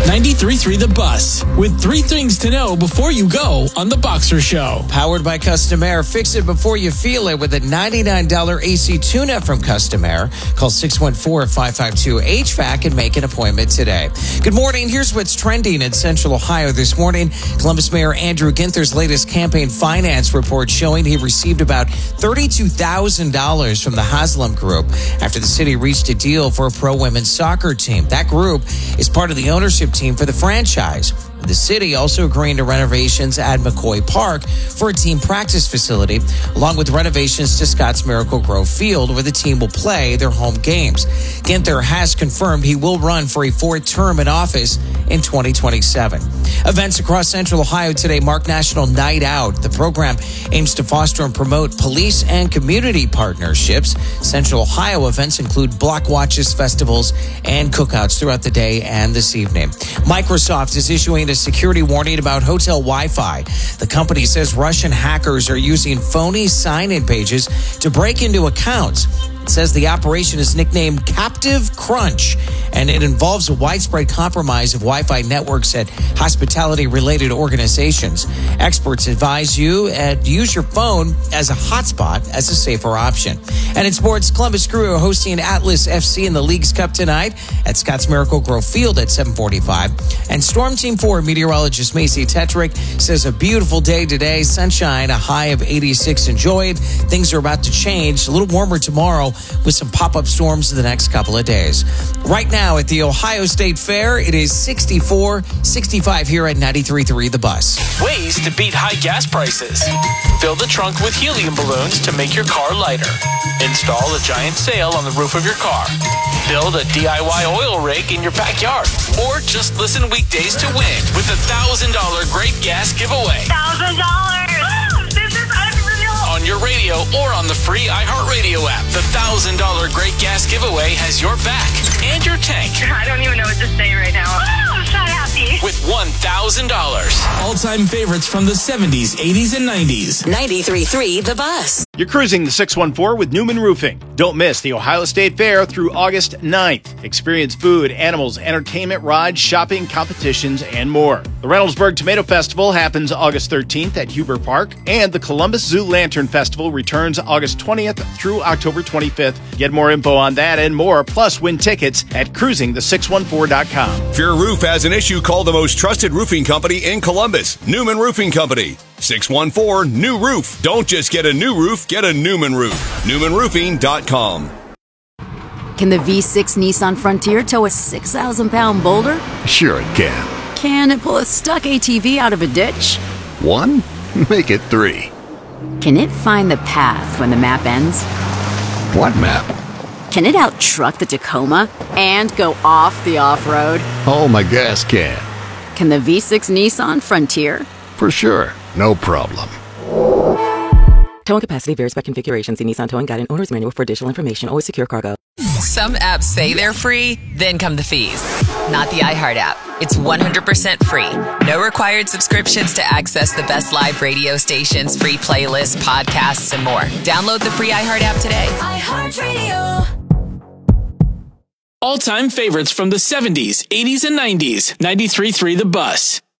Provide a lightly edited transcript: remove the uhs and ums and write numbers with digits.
93.3 The Bus, with 3 things to know before you go on The Boxer Show. Powered by Custom Air. Fix it before you feel it with a $99 AC tune-up from Custom Air. Call 614-552-HVAC and make an appointment today. Good morning. Here's what's trending in Central Ohio this morning. Columbus Mayor Andrew Ginther's latest campaign finance report showing he received about $32,000 from the Haslam Group after the city reached a deal for a pro-women's soccer team. That group is part of the ownership team for the franchise. The city also agreeing to renovations at McCoy Park for a team practice facility, along with renovations to Scott's Miracle Grove Field, where the team will play their home games. Ginther has confirmed he will run for a 4th term in office in 2027. Events across Central Ohio today mark National Night Out. The program aims to foster and promote police and community partnerships. Central Ohio events include block watches, festivals, and cookouts throughout the day and this evening. Microsoft is issuing a security warning about hotel Wi-Fi. The company says Russian hackers are using phony sign-in pages to break into accounts. It says the operation is nicknamed Captive Crunch, and it involves a widespread compromise of Wi-Fi networks at hospitality-related organizations. Experts advise you to use your phone as a hotspot as a safer option. And in sports, Columbus Crew are hosting Atlas FC in the League's Cup tonight at Scott's Miracle Grove Field at 7:45. And Storm Team 4 meteorologist Macy Tetrick says a beautiful day today, sunshine, a high of 86 enjoyed. Things are about to change, a little warmer tomorrow with some pop-up storms in the next couple of days. Right now at the Ohio State Fair, it is 65 here at 93.3 The Bus. Ways to beat high gas prices. Fill the trunk with helium balloons to make your car lighter. Install a giant sail on the roof of your car. Build a DIY oil rig in your backyard. Or just listen weekdays to win with the $1,000 Great Gas Giveaway. $1,000! This is unreal! On your radio or on the free iHeartRadio app, the $1,000 Great Gas Giveaway has your back and your tank. I don't even know what to say right now. I'm so happy. With $1,000. All-time favorites from the 70s, 80s, and 90s. 93.3 The Bus. You're cruising the 614 with Newman Roofing. Don't miss the Ohio State Fair through August 9th. Experience food, animals, entertainment, rides, shopping, competitions, and more. The Reynoldsburg Tomato Festival happens August 13th at Huber Park, and the Columbus Zoo Lantern Festival returns August 20th through October 25th. Get more info on that and more, plus win tickets at cruisingthe614.com. If your roof has an issue, call the most trusted roofing company in Columbus, Newman Roofing Company. 614-NEW-ROOF. Don't just get a new roof, get a Newman roof. NewmanRoofing.com. Can the V6 Nissan Frontier tow a 6,000-pound boulder? Sure it can. Can it pull a stuck ATV out of a ditch? 1? Make it 3. Can it find the path when the map ends? What map? Can it out-truck the Tacoma and go off the off-road? Oh, my gas can. Can the V6 Nissan Frontier? For sure. No problem. Towing capacity varies by configuration. See Nissan Towing Guide and Owner's Manual for additional information. Always secure cargo. Some apps say they're free, then come the fees. Not the iHeart app. It's 100% free. No required subscriptions to access the best live radio stations, free playlists, podcasts, and more. Download the free iHeart app today. iHeartRadio. All-time favorites from the 70s, 80s, and 90s. 93.3 The Bus.